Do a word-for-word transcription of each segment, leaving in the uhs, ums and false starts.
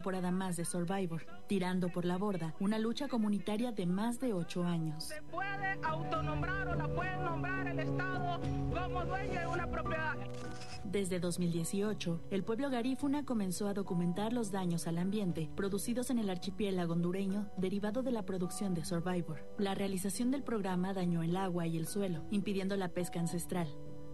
temporada más de Survivor, tirando por la borda una lucha comunitaria de más de ocho años. Se puede autonombrar o la puede nombrar el Estado como dueño de una propiedad. Desde dos mil dieciocho, el pueblo garífuna comenzó a documentar los daños al ambiente producidos en el archipiélago hondureño derivado de la producción de Survivor. La realización del programa dañó el agua y el suelo, impidiendo la pesca ancestral.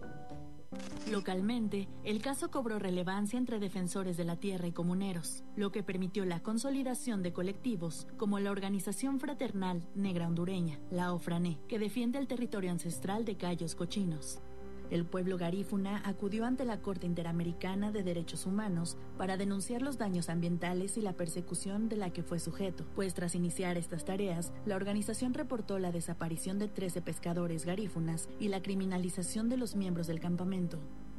Localmente, el caso cobró relevancia entre defensores de la tierra y comuneros, lo que permitió la consolidación de colectivos como la Organización Fraternal Negra Hondureña, la OFRANE, que defiende el territorio ancestral de Cayos Cochinos. El pueblo garífuna acudió ante la Corte Interamericana de Derechos Humanos para denunciar los daños ambientales y la persecución de la que fue sujeto, pues tras iniciar estas tareas, la organización reportó la desaparición de trece pescadores garífunas y la criminalización de los miembros del campamento.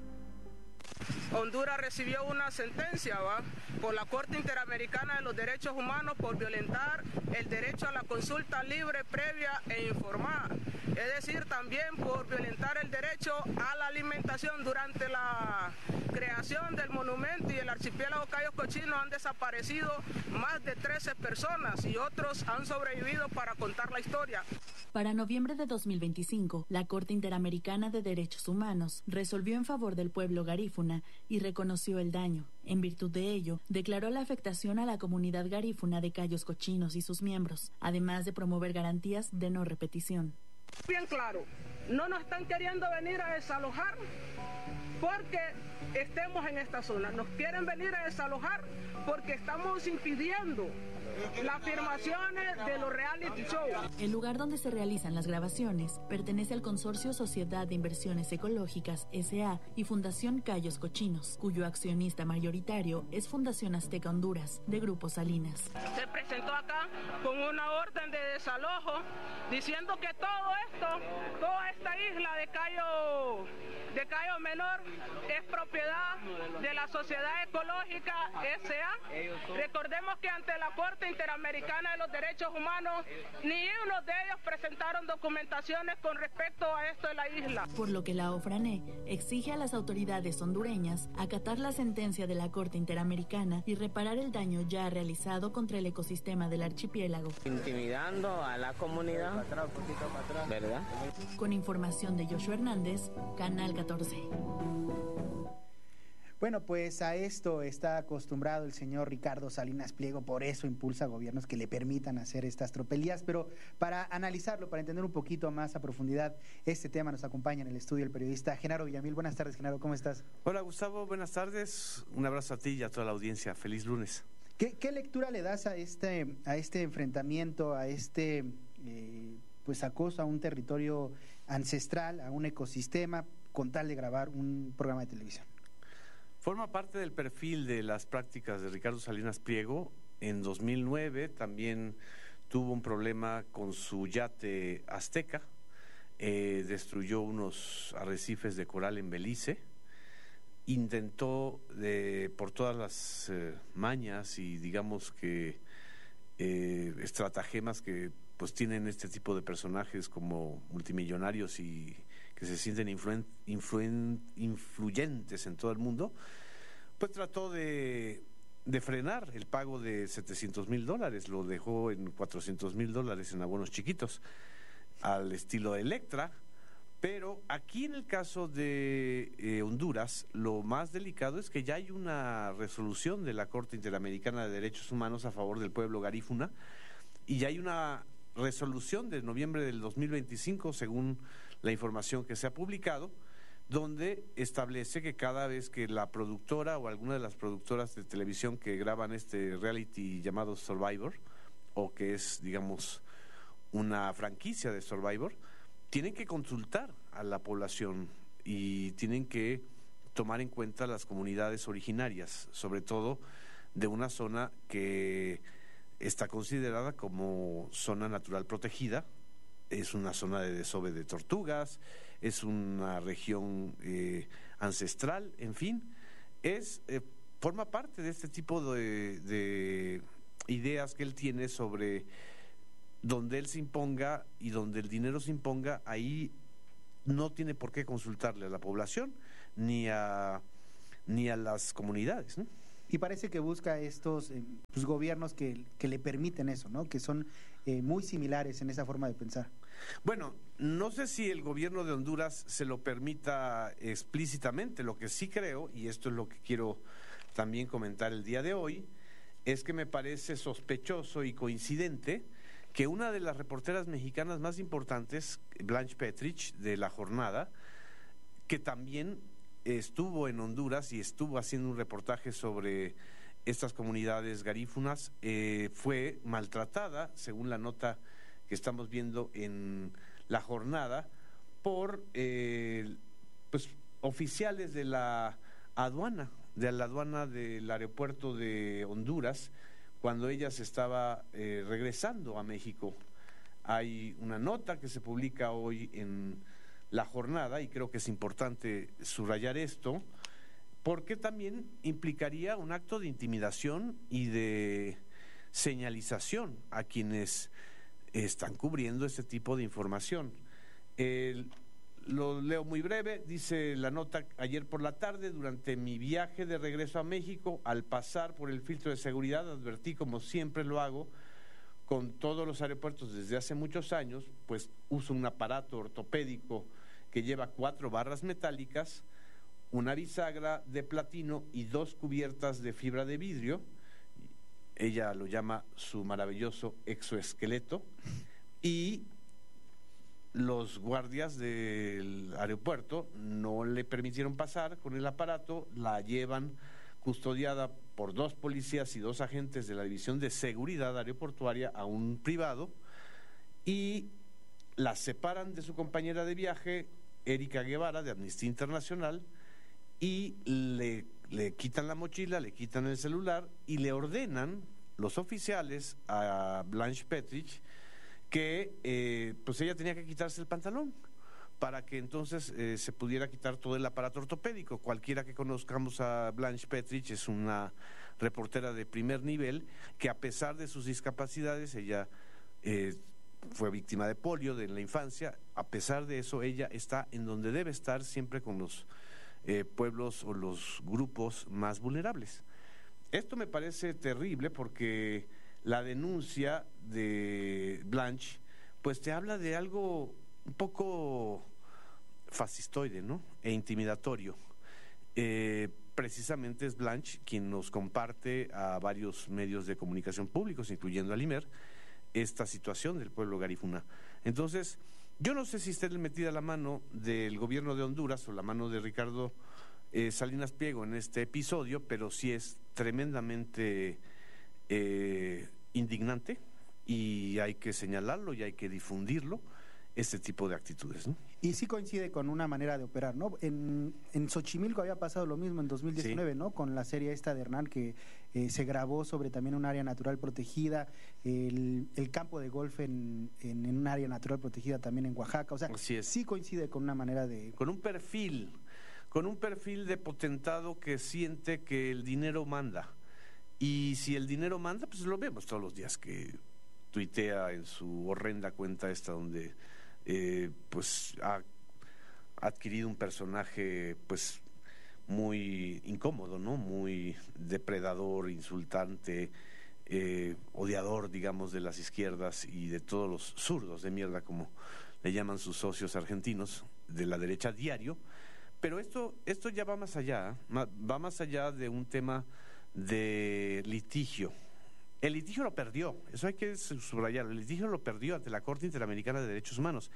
Honduras recibió una sentencia ¿va? por la Corte Interamericana de los Derechos Humanos por violentar el derecho a la consulta libre, previa e informada. Es decir, también por violentar el derecho a la alimentación. Durante la creación del monumento y el archipiélago Cayos Cochinos han desaparecido más de trece personas y otros han sobrevivido para contar la historia. Para noviembre de dos mil veinticinco, la Corte Interamericana de Derechos Humanos resolvió en favor del pueblo garífuna y reconoció el daño. En virtud de ello, declaró la afectación a la comunidad garífuna de Cayos Cochinos y sus miembros, además de promover garantías de no repetición. Bien claro, no nos están queriendo venir a desalojar porque estemos en esta zona. Nos quieren venir a desalojar porque estamos impidiendo las afirmaciones de los reality shows. El lugar donde se realizan las grabaciones pertenece al consorcio Sociedad de Inversiones Ecológicas S A y Fundación Cayos Cochinos, cuyo accionista mayoritario es Fundación Azteca Honduras, de Grupo Salinas. Se presentó acá con una orden de desalojo diciendo que todo esto, toda esta isla de Cayo, de Cayo Menor es propiedad de la Sociedad Ecológica S A. Recordemos que ante la Corte Interamericana de los Derechos Humanos, ni uno de ellos presentaron documentaciones con respecto a esto de la isla. Por lo que la OFRANE exige a las autoridades hondureñas acatar la sentencia de la Corte Interamericana y reparar el daño ya realizado contra el ecosistema del archipiélago. Intimidando a la comunidad, ¿verdad? Con información de Joshua Hernández, Canal catorce. Bueno, pues a esto está acostumbrado el señor Ricardo Salinas Pliego, por eso impulsa gobiernos que le permitan hacer estas tropelías, pero para analizarlo, para entender un poquito más a profundidad este tema, nos acompaña en el estudio el periodista Genaro Villamil. Buenas tardes, Genaro, ¿cómo estás? Hola, Gustavo, buenas tardes, un abrazo a ti y a toda la audiencia, feliz lunes. ¿Qué, qué lectura le das a este, a este enfrentamiento, a este eh, pues acoso a un territorio ancestral, a un ecosistema, con tal de grabar un programa de televisión? Forma parte del perfil de las prácticas de Ricardo Salinas Pliego. En dos mil nueve también tuvo un problema con su yate Azteca, eh, destruyó unos arrecifes de coral en Belice, intentó de, por todas las eh, mañas y digamos que eh, estratagemas que pues tienen este tipo de personajes como multimillonarios y que se sienten influen, influen, influyentes en todo el mundo, pues trató de, de frenar el pago de setecientos mil dólares, lo dejó en cuatrocientos mil dólares en abonos chiquitos, al estilo de Electra. Pero aquí en el caso de eh, Honduras, lo más delicado es que ya hay una resolución de la Corte Interamericana de Derechos Humanos a favor del pueblo garífuna, y ya hay una resolución de noviembre del dos mil veinticinco, según la información que se ha publicado, donde establece que cada vez que la productora o alguna de las productoras de televisión que graban este reality llamado Survivor, o que es, digamos, una franquicia de Survivor, tienen que consultar a la población y tienen que tomar en cuenta las comunidades originarias, sobre todo de una zona que está considerada como zona natural protegida. Es una zona de desove de tortugas, es una región eh, ancestral, en fin, es eh, forma parte de este tipo de, de ideas que él tiene sobre donde él se imponga y donde el dinero se imponga. Ahí no tiene por qué consultarle a la población ni a, ni a las comunidades, ¿no? Y parece que busca estos eh, pues, gobiernos que, que le permiten eso, ¿no? Que son eh, muy similares en esa forma de pensar. Bueno, no sé si el gobierno de Honduras se lo permita explícitamente. Lo que sí creo, y esto es lo que quiero también comentar el día de hoy, es que me parece sospechoso y coincidente que una de las reporteras mexicanas más importantes, Blanche Petrich, de La Jornada, que también estuvo en Honduras y estuvo haciendo un reportaje sobre estas comunidades garífunas, eh, fue maltratada, según la nota que estamos viendo en La Jornada, por eh, pues, oficiales de la aduana, de la aduana del aeropuerto de Honduras, cuando ella se estaba eh, regresando a México. Hay una nota que se publica hoy en La Jornada, y creo que es importante subrayar esto, porque también implicaría un acto de intimidación y de señalización a quienes están cubriendo este tipo de información. El, lo leo muy breve, dice la nota: ayer por la tarde, durante mi viaje de regreso a México, al pasar por el filtro de seguridad, advertí, como siempre lo hago con todos los aeropuertos desde hace muchos años, pues uso un aparato ortopédico que lleva cuatro barras metálicas, una bisagra de platino y dos cubiertas de fibra de vidrio. Ella lo llama su maravilloso exoesqueleto, y los guardias del aeropuerto no le permitieron pasar con el aparato, la llevan custodiada por dos policías y dos agentes de la División de Seguridad Aeroportuaria a un privado, y la separan de su compañera de viaje, Erika Guevara, de Amnistía Internacional, y le, le quitan la mochila, le quitan el celular y le ordenan los oficiales a Blanche Petrich que eh, pues ella tenía que quitarse el pantalón para que entonces eh, se pudiera quitar todo el aparato ortopédico. Cualquiera que conozcamos a Blanche Petrich es una reportera de primer nivel que, a pesar de sus discapacidades, ella eh, fue víctima de polio de la infancia. A pesar de eso, ella está en donde debe estar, siempre con los eh, pueblos o los grupos más vulnerables. Esto me parece terrible porque la denuncia de Blanche pues te habla de algo un poco fascistoide, ¿no? E intimidatorio. Eh, precisamente es Blanche quien nos comparte a varios medios de comunicación públicos, incluyendo al IMER, esta situación del pueblo garífuna. Entonces, yo no sé si esté metida la mano del gobierno de Honduras o la mano de Ricardo eh, Salinas Pliego en este episodio, pero sí es tremendamente eh, indignante, y hay que señalarlo y hay que difundirlo, este tipo de actitudes, ¿no? Y sí coincide con una manera de operar, ¿no? En, en Xochimilco había pasado lo mismo en dos mil diecinueve, sí, ¿no? Con la serie esta de Hernán, que eh, se grabó sobre también un área natural protegida, el, el campo de golf en, en, en un área natural protegida también en Oaxaca. O sea, sí coincide con una manera de... Con un perfil, con un perfil de potentado que siente que el dinero manda. Y si el dinero manda, pues lo vemos todos los días, que tuitea en su horrenda cuenta esta donde... Eh, pues ha adquirido un personaje pues muy incómodo, ¿no? Muy depredador, insultante, eh, odiador, digamos, de las izquierdas y de todos los zurdos de mierda, como le llaman sus socios argentinos, de la derecha diario. Pero esto, esto ya va más allá, va más allá de un tema de litigio. El litigio lo perdió, eso hay que subrayar, el litigio lo perdió ante la Corte Interamericana de Derechos Humanos.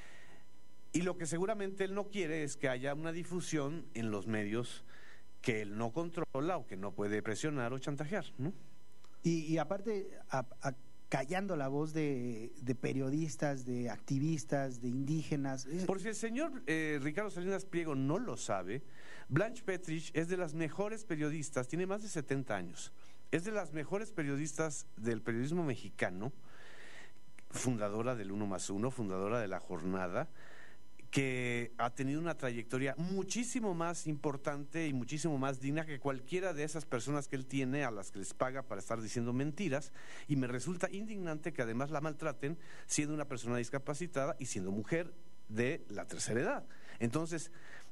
Y lo que seguramente él no quiere es que haya una difusión en los medios que él no controla o que no puede presionar o chantajear, ¿no? Y, y aparte, a, a, callando la voz de, de periodistas, de activistas, de indígenas. Por si el señor eh, Ricardo Salinas Pliego no lo sabe, Blanche Petrich es de las mejores periodistas, tiene más de setenta años. Es de las mejores periodistas del periodismo mexicano, fundadora del Uno más Uno, fundadora de La Jornada, que ha tenido una trayectoria muchísimo más importante y muchísimo más digna que cualquiera de esas personas que él tiene, a las que les paga para estar diciendo mentiras, y me resulta indignante que además la maltraten siendo una persona discapacitada y siendo mujer de la tercera edad. Entonces,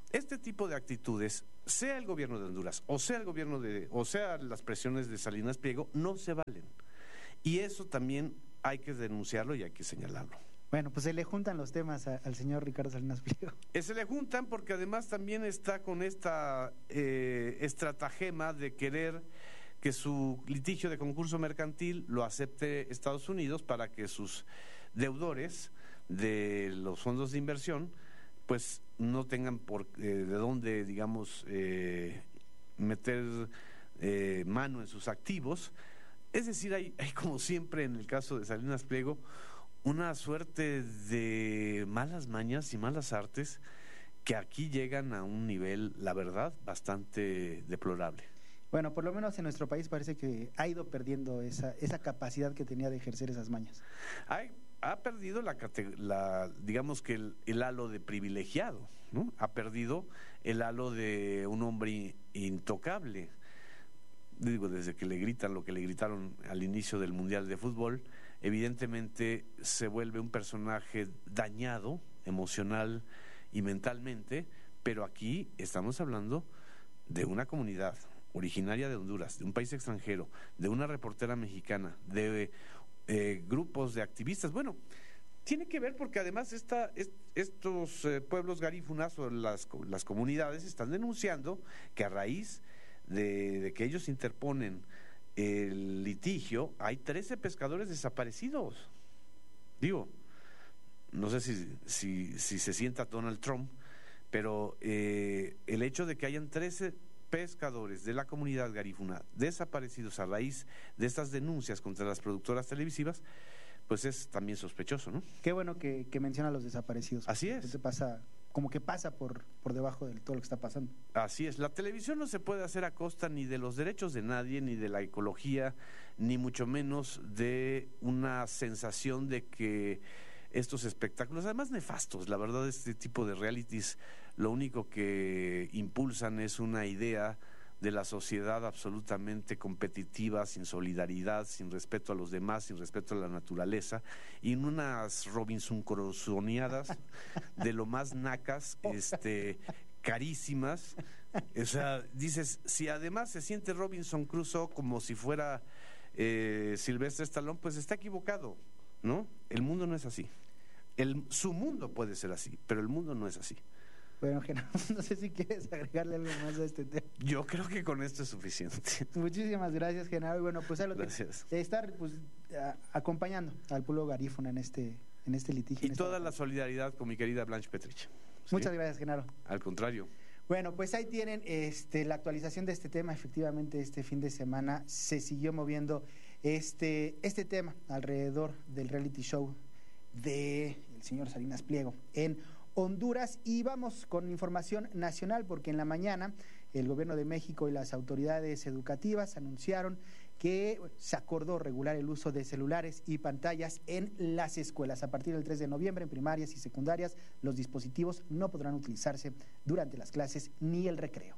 Este tipo de actitudes, sea el gobierno de Honduras, o sea el gobierno de, o sea las presiones de Salinas Pliego, no se valen. Y eso también hay que denunciarlo y hay que señalarlo. Bueno, pues se le juntan los temas a, al señor Ricardo Salinas Pliego. Eh, se le juntan porque además también está con esta eh, estratagema de querer que su litigio de concurso mercantil lo acepte Estados Unidos para que sus deudores de los fondos de inversión pues no tengan por eh, de dónde, digamos, eh, meter eh, mano en sus activos. Es decir, hay, hay como siempre en el caso de Salinas Pliego una suerte de malas mañas y malas artes que aquí llegan a un nivel, la verdad, bastante deplorable. Bueno, por lo menos en nuestro país parece que ha ido perdiendo esa, esa capacidad que tenía de ejercer esas mañas. Hay ha perdido la, la digamos que el, el halo de privilegiado, ¿no? Ha perdido el halo de un hombre intocable. Digo, desde que le gritan lo que le gritaron al inicio del Mundial de Fútbol, evidentemente se vuelve un personaje dañado emocional y mentalmente, pero aquí estamos hablando de una comunidad originaria de Honduras, de un país extranjero, de una reportera mexicana, de Eh, grupos de activistas. Bueno, tiene que ver porque además esta, est, estos eh, pueblos garífunas o las, las comunidades están denunciando que a raíz de, de que ellos interponen el litigio, hay trece pescadores desaparecidos. Digo, no sé si, si, si se sienta Donald Trump, pero eh, el hecho de que hayan trece pescadores de la comunidad garífuna desaparecidos a raíz de estas denuncias contra las productoras televisivas, pues es también sospechoso, ¿no? Qué bueno que, que menciona a los desaparecidos. Así es. Te pasa, como que pasa por, por debajo de todo lo que está pasando. Así es. La televisión no se puede hacer a costa ni de los derechos de nadie, ni de la ecología, ni mucho menos de una sensación de que estos espectáculos, además nefastos, la verdad, este tipo de realities, lo único que impulsan es una idea de la sociedad absolutamente competitiva, sin solidaridad, sin respeto a los demás, sin respeto a la naturaleza, y en unas Robinson Crusoeadas de lo más nacas, este, carísimas. O sea, dices, si además se siente Robinson Crusoe como si fuera eh, Sylvester Stallone, pues está equivocado, ¿no? El mundo no es así. El, su mundo puede ser así, pero el mundo no es así. Bueno, Genaro, no sé si quieres agregarle algo más a este tema. Yo creo que con esto es suficiente. Muchísimas gracias, Genaro. Y bueno, pues a lo gracias. que estar pues, a, acompañando al pueblo garífuna en este, en este litigio. Y en toda esta... la solidaridad con mi querida Blanche Petrich. ¿Sí? Muchas gracias, Genaro. Al contrario. Bueno, pues ahí tienen este, la actualización de este tema. Efectivamente, este fin de semana se siguió moviendo este, este tema alrededor del reality show del señor Salinas Pliego en Honduras. Y vamos con información nacional, porque en la mañana el gobierno de México y las autoridades educativas anunciaron que se acordó regular el uso de celulares y pantallas en las escuelas. A partir del tres de noviembre, en primarias y secundarias, los dispositivos no podrán utilizarse durante las clases ni el recreo.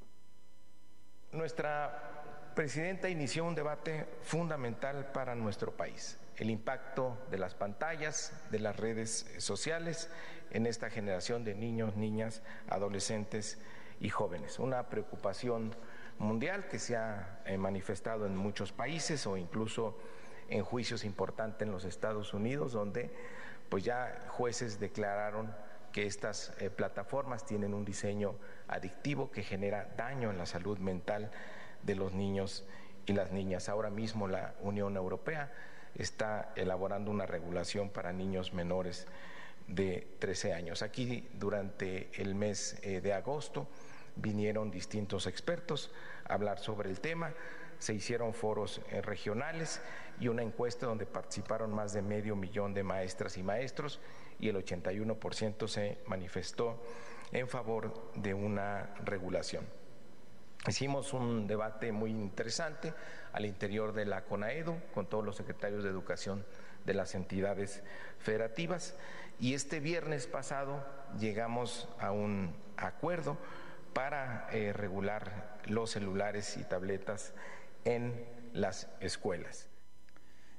Nuestra presidenta inició un debate fundamental para nuestro país: el impacto de las pantallas, de las redes sociales en esta generación de niños, niñas, adolescentes y jóvenes. Una preocupación mundial que se ha eh, manifestado en muchos países o incluso en juicios importantes en los Estados Unidos, donde pues ya jueces declararon que estas eh, plataformas tienen un diseño adictivo que genera daño en la salud mental de los niños y las niñas. Ahora mismo la Unión Europea está elaborando una regulación para niños menores de trece años. Aquí durante el mes eh, de agosto vinieron distintos expertos a hablar sobre el tema, se hicieron foros eh, regionales y una encuesta donde participaron más de medio millón de maestras y maestros, y el ochenta y uno por ciento se manifestó en favor de una regulación. Hicimos un debate muy interesante al interior de la CONAEDU con todos los secretarios de educación de las entidades federativas, y este viernes pasado llegamos a un acuerdo para eh, regular los celulares y tabletas en las escuelas.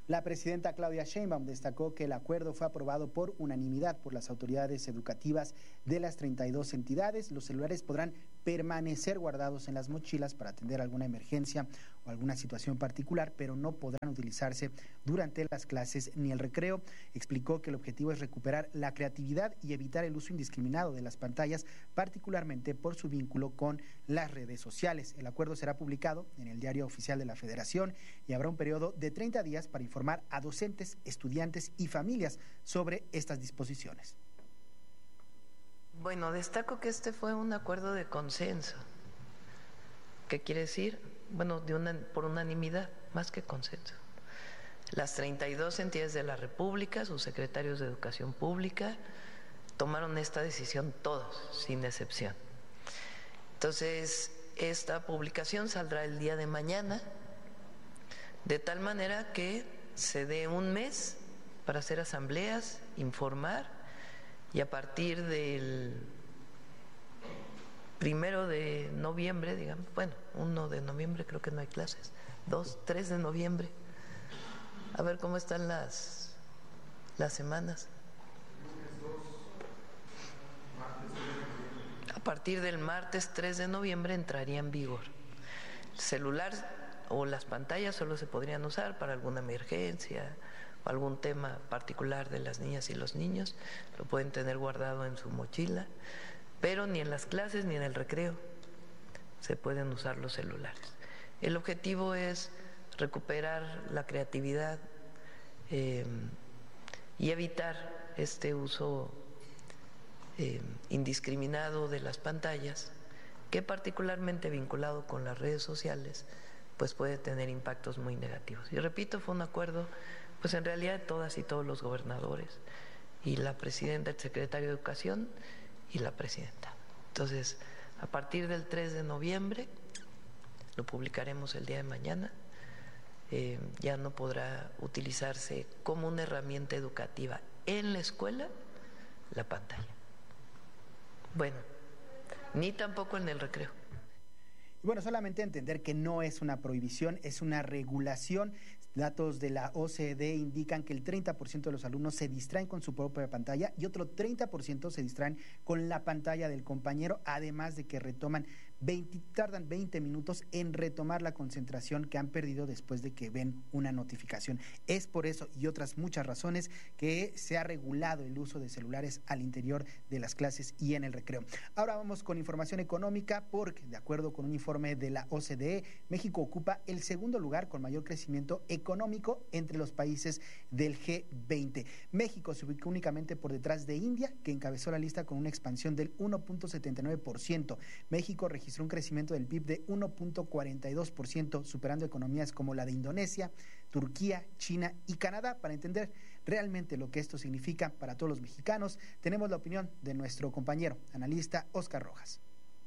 La presidenta Claudia Sheinbaum destacó que el acuerdo fue aprobado por unanimidad por las autoridades educativas de las treinta y dos entidades. Los celulares podrán permanecer guardados en las mochilas para atender alguna emergencia o alguna situación particular, pero no podrán utilizarse durante las clases ni el recreo. Explicó que el objetivo es recuperar la creatividad y evitar el uso indiscriminado de las pantallas, particularmente por su vínculo con las redes sociales. El acuerdo será publicado en el Diario Oficial de la Federación y habrá un periodo de treinta días para informar a docentes, estudiantes y familias sobre estas disposiciones. Bueno, destaco que este fue un acuerdo de consenso. ¿Qué quiere decir? Bueno, de una, por unanimidad, más que consenso. Las treinta y dos entidades de la República, sus secretarios de Educación Pública, tomaron esta decisión todos, sin excepción. Entonces, esta publicación saldrá el día de mañana, de tal manera que se dé un mes para hacer asambleas, informar, y a partir del primero de noviembre, digamos, bueno, uno de noviembre creo que no hay clases, dos, tres de noviembre, a ver cómo están las, las semanas. A partir del martes tres de noviembre entraría en vigor. El celular o las pantallas solo se podrían usar para alguna emergencia o algún tema particular de las niñas y los niños, lo pueden tener guardado en su mochila, pero ni en las clases ni en el recreo se pueden usar los celulares. El objetivo es recuperar la creatividad eh, y evitar este uso eh, indiscriminado de las pantallas, que particularmente vinculado con las redes sociales, pues puede tener impactos muy negativos. Y repito, fue un acuerdo, pues en realidad todas y todos los gobernadores, y la presidenta, el secretario de Educación y la presidenta. Entonces, a partir del tres de noviembre, lo publicaremos el día de mañana, eh, ya no podrá utilizarse como una herramienta educativa en la escuela la pantalla. Bueno, ni tampoco en el recreo. Y bueno, solamente entender que no es una prohibición, es una regulación. Datos de la O C D E indican que el treinta por ciento de los alumnos se distraen con su propia pantalla y otro treinta por ciento se distraen con la pantalla del compañero, además de que retoman veinte, tardan veinte minutos en retomar la concentración que han perdido después de que ven una notificación. Es por eso y otras muchas razones que se ha regulado el uso de celulares al interior de las clases y en el recreo. Ahora vamos con información económica, porque de acuerdo con un informe de la O C D E, México ocupa el segundo lugar con mayor crecimiento económico entre los países del G veinte. México se ubicó únicamente por detrás de India, que encabezó la lista con una expansión del uno punto setenta y nueve por ciento. México registró un crecimiento del P I B de uno punto cuarenta y dos por ciento, superando economías como la de Indonesia, Turquía, China y Canadá. Para entender realmente lo que esto significa para todos los mexicanos, tenemos la opinión de nuestro compañero analista Óscar Rojas.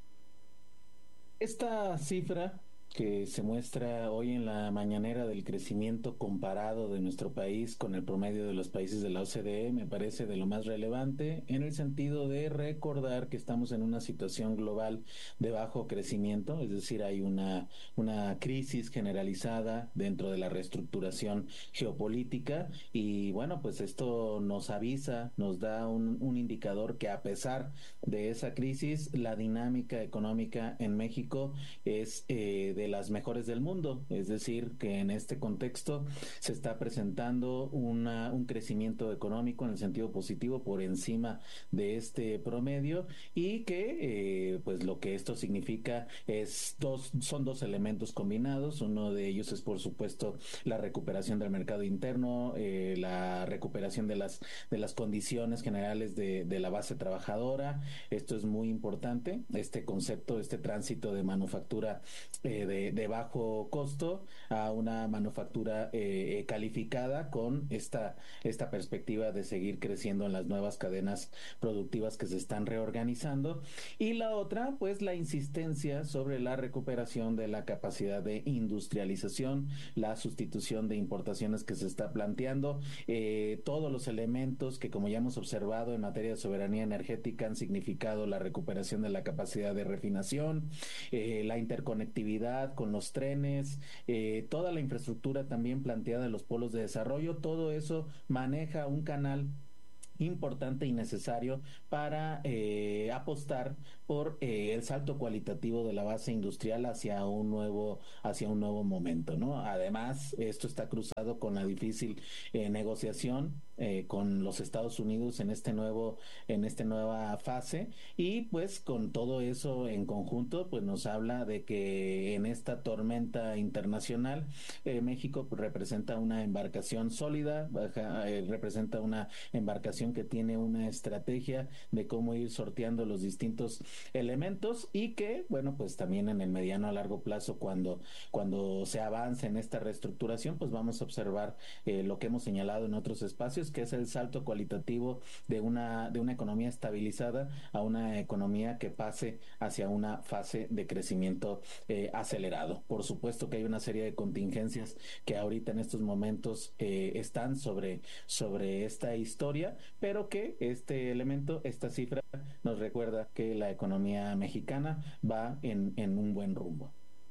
Esta cifra que se muestra hoy en la mañanera del crecimiento comparado de nuestro país con el promedio de los países de la O C D E me parece de lo más relevante, en el sentido de recordar que estamos en una situación global de bajo crecimiento, es decir, hay una, una crisis generalizada dentro de la reestructuración geopolítica, y bueno, pues esto nos avisa, nos da un, un indicador que a pesar de esa crisis, la dinámica económica en México es eh, de de las mejores del mundo, es decir, que en este contexto se está presentando una, un crecimiento económico en el sentido positivo por encima de este promedio, y que eh, pues lo que esto significa es dos, son dos elementos combinados. Uno de ellos es por supuesto la recuperación del mercado interno, eh, la recuperación de las de las condiciones generales de, de la base trabajadora. Esto es muy importante, este concepto, este tránsito de manufactura eh, de De, de bajo costo a una manufactura eh, calificada, con esta, esta perspectiva de seguir creciendo en las nuevas cadenas productivas que se están reorganizando. Y la otra, pues la insistencia sobre la recuperación de la capacidad de industrialización, la sustitución de importaciones que se está planteando, eh, todos los elementos que, como ya hemos observado en materia de soberanía energética, han significado la recuperación de la capacidad de refinación, eh, la interconectividad ciudad, con los trenes, eh, toda la infraestructura también planteada de los polos de desarrollo, todo eso maneja un canal importante y necesario para eh, apostar por eh, el salto cualitativo de la base industrial hacia un nuevo hacia un nuevo momento, ¿no? Además, esto está cruzado con la difícil eh, negociación eh, con los Estados Unidos en este nuevo en esta nueva fase, y pues con todo eso en conjunto pues nos habla de que en esta tormenta internacional eh, México pues, representa una embarcación sólida, baja, eh, representa una embarcación que tiene una estrategia de cómo ir sorteando los distintos elementos, y que bueno pues también en el mediano a largo plazo, cuando cuando se avance en esta reestructuración, pues vamos a observar eh, lo que hemos señalado en otros espacios, que es el salto cualitativo de una de una economía estabilizada a una economía que pase hacia una fase de crecimiento eh, acelerado. Por supuesto que hay una serie de contingencias que ahorita en estos momentos eh, están sobre sobre esta historia, pero que este elemento, esta cifra, nos recuerda que la economía mexicana va en, en un buen rumbo.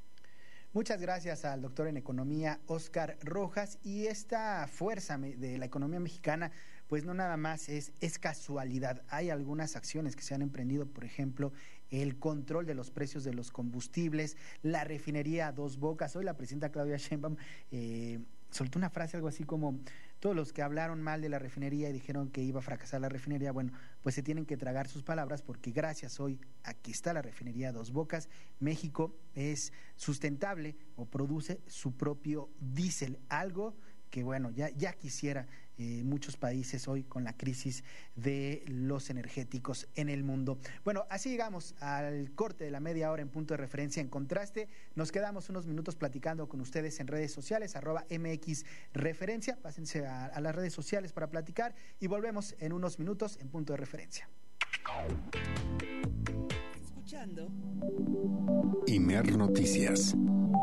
Muchas gracias al doctor en economía Óscar Rojas. Y esta fuerza de la economía mexicana, pues no nada más es, es casualidad. Hay algunas acciones que se han emprendido, por ejemplo, el control de los precios de los combustibles, la refinería Dos Bocas. Hoy la presidenta Claudia Sheinbaum eh, soltó una frase, algo así como: todos los que hablaron mal de la refinería y dijeron que iba a fracasar la refinería, bueno, pues se tienen que tragar sus palabras, porque gracias hoy aquí está la refinería Dos Bocas. México es sustentable o produce su propio diésel, algo que bueno, ya, ya quisiera eh, muchos países hoy con la crisis de los energéticos en el mundo. Bueno, así llegamos al corte de la media hora en Punto de Referencia en Contraste. Nos quedamos unos minutos platicando con ustedes en redes sociales, arroba M X Referencia. Pásense a, a las redes sociales para platicar y volvemos en unos minutos en Punto de Referencia. Escuchando Imer Noticias.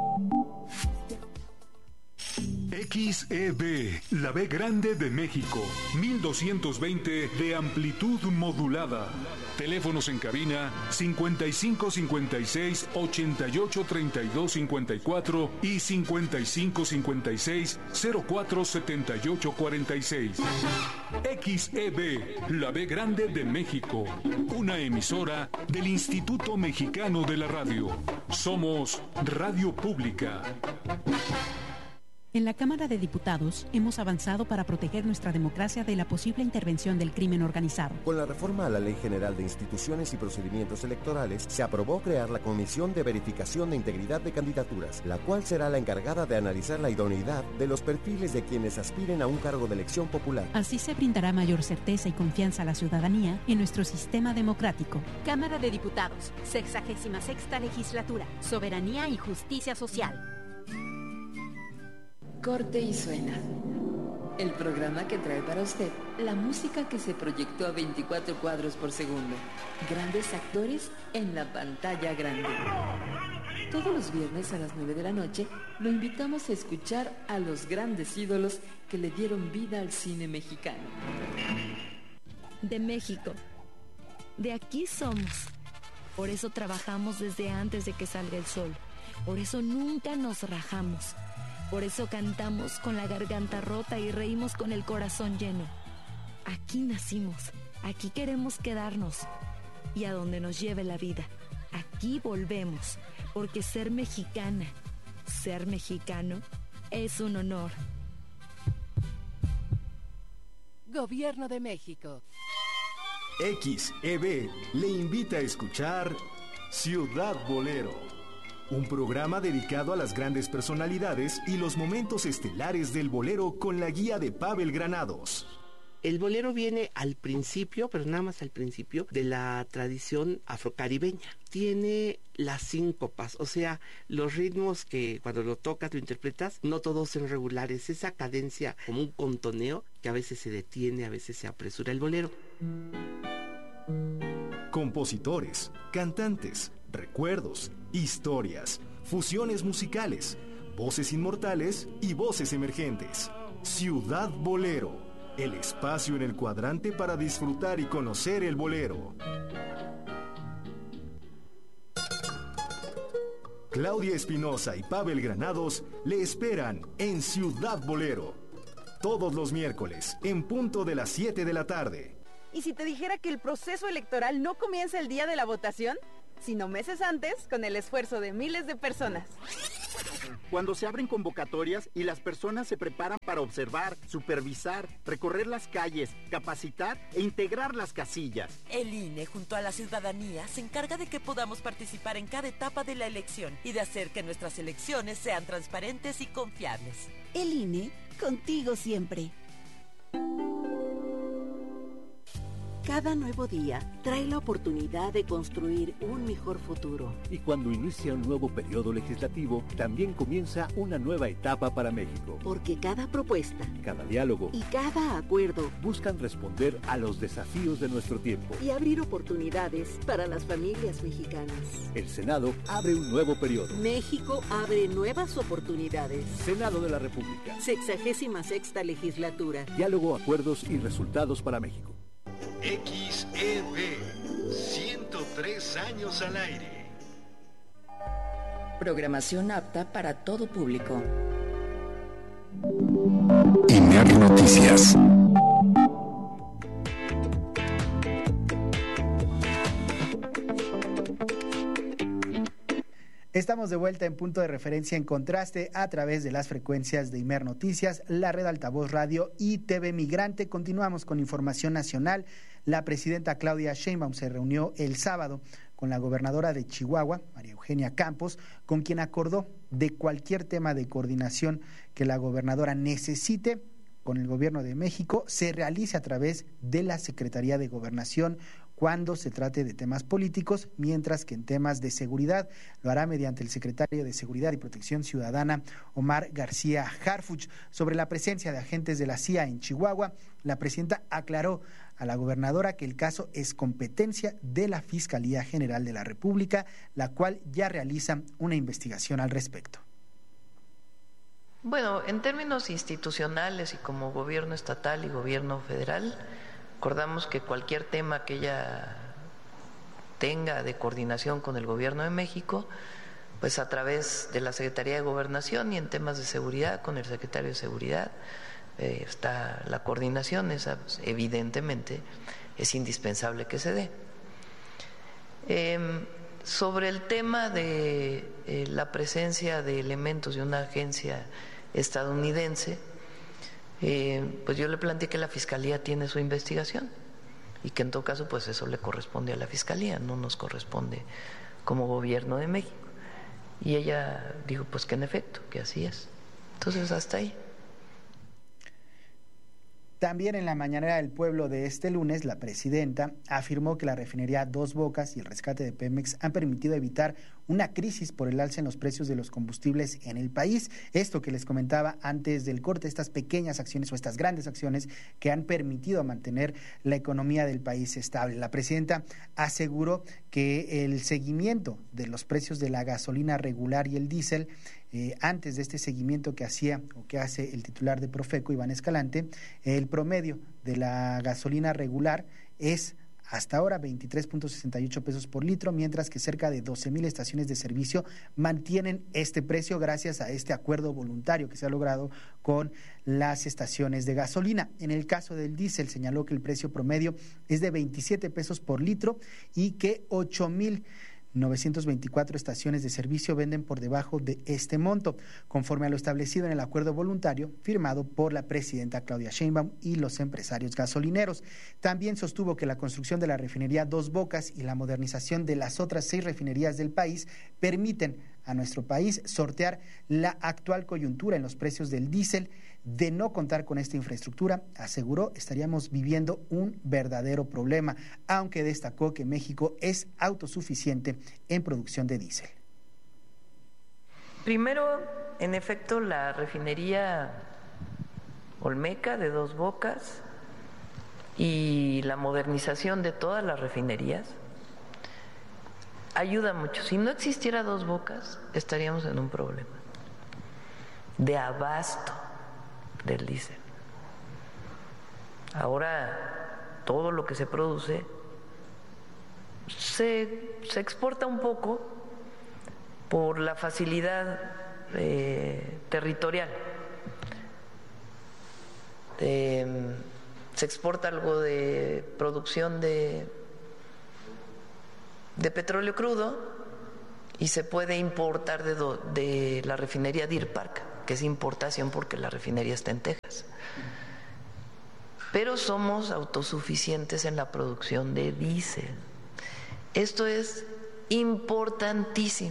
X E B, la B grande de México, mil doscientos veinte de amplitud modulada. Teléfonos en cabina cincuenta y cinco cincuenta y seis ochenta y ocho treinta y dos cincuenta y cuatro y cincuenta y cinco cincuenta y seis cero cuatro setenta y ocho cuarenta y seis. X E B, la B grande de México, una emisora del Instituto Mexicano de la Radio. Somos Radio Pública. En la Cámara de Diputados hemos avanzado para proteger nuestra democracia de la posible intervención del crimen organizado. Con la reforma a la Ley General de Instituciones y Procedimientos Electorales, se aprobó crear la Comisión de Verificación de Integridad de Candidaturas, la cual será la encargada de analizar la idoneidad de los perfiles de quienes aspiren a un cargo de elección popular. Así se brindará mayor certeza y confianza a la ciudadanía en nuestro sistema democrático. Cámara de Diputados, sexagésima sexta legislatura, Soberanía y Justicia Social. Corte y Suena, el programa que trae para usted la música que se proyectó a veinticuatro cuadros por segundo. Grandes actores en la pantalla grande. Todos los viernes a las nueve de la noche lo invitamos a escuchar a los grandes ídolos que le dieron vida al cine mexicano. De México. De aquí somos. Por eso trabajamos desde antes de que salga el sol. Por eso nunca nos rajamos. Por eso cantamos con la garganta rota y reímos con el corazón lleno. Aquí nacimos, aquí queremos quedarnos. Y a donde nos lleve la vida, aquí volvemos. Porque ser mexicana, ser mexicano, es un honor. Gobierno de México. X E B le invita a escuchar Ciudad Bolero, un programa dedicado a las grandes personalidades y los momentos estelares del bolero con la guía de Pavel Granados. El bolero viene al principio, pero nada más al principio, de la tradición afrocaribeña. Tiene las síncopas, o sea, los ritmos que cuando lo tocas, lo interpretas, no todos son regulares. Esa cadencia como un contoneo que a veces se detiene, a veces se apresura el bolero. Compositores, cantantes, recuerdos, historias, fusiones musicales, voces inmortales y voces emergentes. Ciudad Bolero, el espacio en el cuadrante para disfrutar y conocer el bolero. Claudia Espinosa y Pavel Granados le esperan en Ciudad Bolero. Todos los miércoles, en punto de las siete de la tarde. ¿Y si te dijera que el proceso electoral no comienza el día de la votación, sino meses antes, con el esfuerzo de miles de personas? Cuando se abren convocatorias y las personas se preparan para observar, supervisar, recorrer las calles, capacitar e integrar las casillas. El I N E, junto a la ciudadanía, se encarga de que podamos participar en cada etapa de la elección y de hacer que nuestras elecciones sean transparentes y confiables. El I N E, contigo siempre. Cada nuevo día trae la oportunidad de construir un mejor futuro. Y cuando inicia un nuevo periodo legislativo, también comienza una nueva etapa para México. Porque cada propuesta, cada diálogo y cada acuerdo buscan responder a los desafíos de nuestro tiempo y abrir oportunidades para las familias mexicanas. El Senado abre un nuevo periodo. México abre nuevas oportunidades. Senado de la República. Sexagésima sexta legislatura. Diálogo, acuerdos y resultados para México. X E B, ciento tres años al aire. Programación apta para todo público. Imer Noticias. Estamos de vuelta en Punto de Referencia en Contraste a través de las frecuencias de Imer Noticias, la red Altavoz Radio y T V Migrante. Continuamos con información nacional. La presidenta Claudia Sheinbaum se reunió el sábado con la gobernadora de Chihuahua, María Eugenia Campos, con quien acordó de cualquier tema de coordinación que la gobernadora necesite con el gobierno de México se realice a través de la Secretaría de Gobernación cuando se trate de temas políticos, mientras que en temas de seguridad lo hará mediante el secretario de Seguridad y Protección Ciudadana, Omar García Harfuch. Sobre la presencia de agentes de la C I A en Chihuahua, la presidenta aclaró a la gobernadora que el caso es competencia de la Fiscalía General de la República, la cual ya realiza una investigación al respecto. Bueno, en términos institucionales y como gobierno estatal y gobierno federal, acordamos que cualquier tema que ella tenga de coordinación con el gobierno de México, pues a través de la Secretaría de Gobernación y en temas de seguridad con el secretario de Seguridad, eh, está la coordinación, esa pues, evidentemente es indispensable que se dé. Eh, sobre el tema de eh, la presencia de elementos de una agencia estadounidense, Eh, pues yo le planteé que la Fiscalía tiene su investigación y que en todo caso pues eso le corresponde a la Fiscalía, no nos corresponde como gobierno de México. Y ella dijo pues que en efecto, que así es. Entonces hasta ahí. También en la mañanera del pueblo de este lunes, la presidenta afirmó que la refinería Dos Bocas y el rescate de Pemex han permitido evitar una crisis por el alza en los precios de los combustibles en el país. Esto que les comentaba antes del corte, estas pequeñas acciones o estas grandes acciones que han permitido mantener la economía del país estable. La presidenta aseguró que el seguimiento de los precios de la gasolina regular y el diésel, Eh, antes de este seguimiento que hacía o que hace el titular de Profeco, Iván Escalante, el promedio de la gasolina regular es hasta ahora veintitrés punto sesenta y ocho pesos por litro, mientras que cerca de doce mil estaciones de servicio mantienen este precio gracias a este acuerdo voluntario que se ha logrado con las estaciones de gasolina. En el caso del diésel, señaló que el precio promedio es de veintisiete pesos por litro y que ocho mil novecientas veinticuatro estaciones de servicio venden por debajo de este monto, conforme a lo establecido en el acuerdo voluntario firmado por la presidenta Claudia Sheinbaum y los empresarios gasolineros. También sostuvo que la construcción de la refinería Dos Bocas y la modernización de las otras seis refinerías del país permiten a nuestro país sortear la actual coyuntura en los precios del diésel. De no contar con esta infraestructura, aseguró, estaríamos viviendo un verdadero problema, aunque destacó que México es autosuficiente en producción de diésel. Primero, en efecto, la refinería Olmeca de Dos Bocas y la modernización de todas las refinerías ayuda mucho. Si no existiera Dos Bocas, estaríamos en un problema de abasto del diésel. Ahora todo lo que se produce se, se exporta un poco por la facilidad eh, territorial. Eh, se exporta algo de producción de, de petróleo crudo y se puede importar de, do, de la refinería Deer Park, que es importación porque la refinería está en Texas. Pero somos autosuficientes en la producción de diésel. Esto es importantísimo.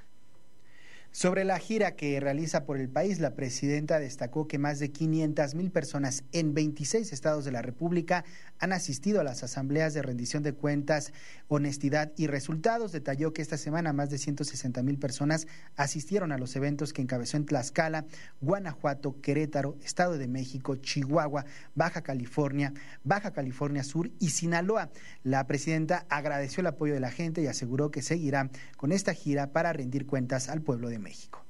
Sobre la gira que realiza por el país, la presidenta destacó que más de quinientas mil personas en veintiséis estados de la República han asistido a las asambleas de rendición de cuentas, honestidad y resultados. Detalló que esta semana más de ciento sesenta mil personas asistieron a los eventos que encabezó en Tlaxcala, Guanajuato, Querétaro, Estado de México, Chihuahua, Baja California, Baja California Sur y Sinaloa. La presidenta agradeció el apoyo de la gente y aseguró que seguirá con esta gira para rendir cuentas al pueblo de México.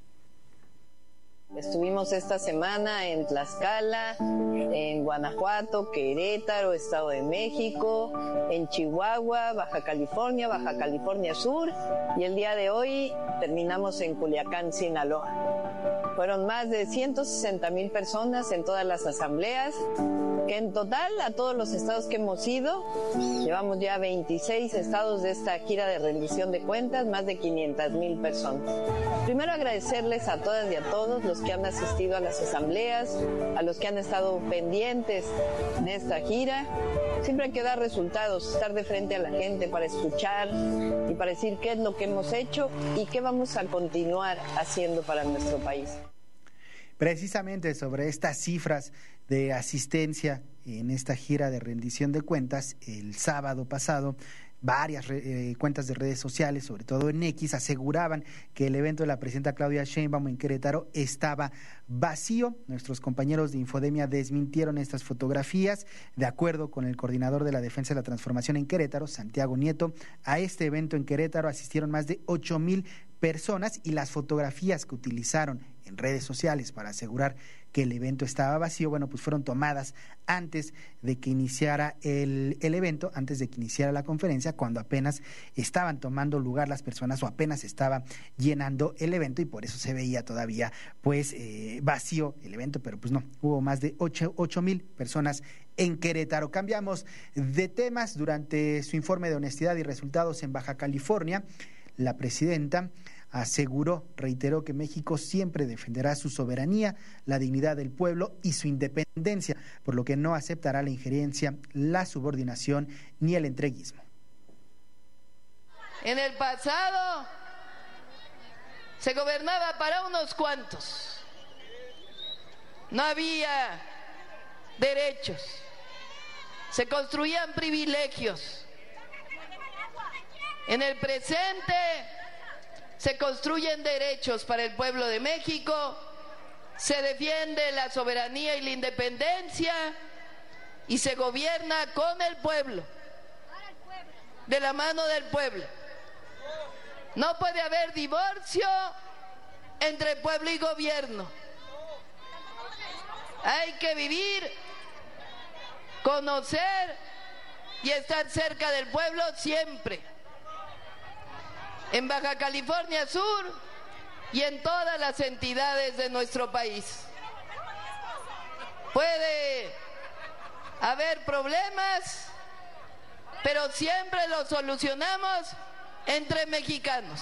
Estuvimos esta semana en Tlaxcala, en Guanajuato, Querétaro, Estado de México, en Chihuahua, Baja California, Baja California Sur, y el día de hoy terminamos en Culiacán, Sinaloa. Fueron más de ciento sesenta mil personas en todas las asambleas, que en total a todos los estados que hemos ido, llevamos ya veintiséis estados de esta gira de rendición de cuentas, más de quinientas mil personas. Primero agradecerles a todas y a todos los que han asistido a las asambleas, a los que han estado pendientes de esta gira. Siempre hay que dar resultados, estar de frente a la gente para escuchar y para decir qué es lo que hemos hecho y qué vamos a continuar haciendo para nuestro país. Precisamente sobre estas cifras de asistencia en esta gira de rendición de cuentas, el sábado pasado, varias eh, cuentas de redes sociales, sobre todo en X, aseguraban que el evento de la presidenta Claudia Sheinbaum en Querétaro estaba vacío. Nuestros compañeros de Infodemia desmintieron estas fotografías. De acuerdo con el coordinador de la Defensa de la Transformación en Querétaro, Santiago Nieto, a este evento en Querétaro asistieron más de ocho mil personas y las fotografías que utilizaron en redes sociales para asegurar que el evento estaba vacío, bueno, pues fueron tomadas antes de que iniciara el, el evento, antes de que iniciara la conferencia, cuando apenas estaban tomando lugar las personas o apenas estaba llenando el evento, y por eso se veía todavía pues eh, vacío el evento, pero pues no, hubo más de ocho mil personas en Querétaro. Cambiamos de temas. Durante su informe de honestidad y resultados en Baja California, la presidenta aseguró, reiteró que México siempre defenderá su soberanía, la dignidad del pueblo y su independencia, por lo que no aceptará la injerencia, la subordinación ni el entreguismo. En el pasado se gobernaba para unos cuantos, no había derechos, se construían privilegios. En el presente se construyen derechos para el pueblo de México, se defiende la soberanía y la independencia y se gobierna con el pueblo, de la mano del pueblo. No puede haber divorcio entre pueblo y gobierno. Hay que vivir, conocer y estar cerca del pueblo siempre. En Baja California Sur y en todas las entidades de nuestro país. Puede haber problemas, pero siempre los solucionamos entre mexicanos.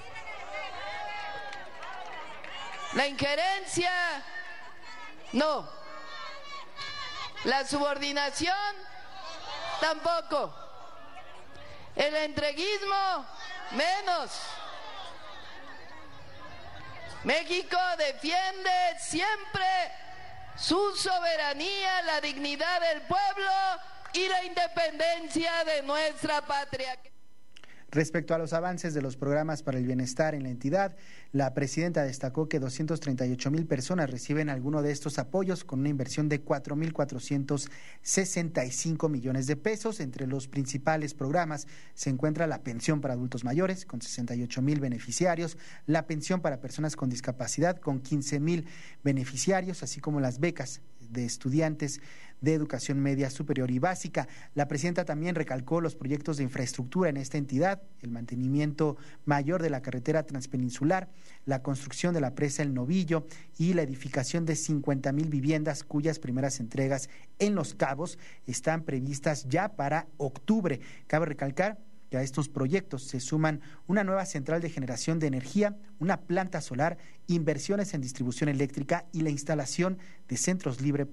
La injerencia, no. La subordinación, tampoco. El entreguismo, menos. México defiende siempre su soberanía, la dignidad del pueblo y la independencia de nuestra patria. Respecto a los avances de los programas para el bienestar en la entidad, la presidenta destacó que doscientas treinta y ocho mil personas reciben alguno de estos apoyos con una inversión de cuatro mil cuatrocientos sesenta y cinco millones de pesos. Entre los principales programas se encuentra la pensión para adultos mayores con sesenta y ocho mil beneficiarios, la pensión para personas con discapacidad con quince mil beneficiarios, así como las becas de estudiantes de educación media superior y básica. La presidenta también recalcó los proyectos de infraestructura en esta entidad, el mantenimiento mayor de la carretera transpeninsular, la construcción de la presa El Novillo y la edificación de cincuenta mil viviendas cuyas primeras entregas en Los Cabos están previstas ya para octubre. Cabe recalcar que a estos proyectos se suman una nueva central de generación de energía, una planta solar, inversiones en distribución eléctrica y la instalación de centros libres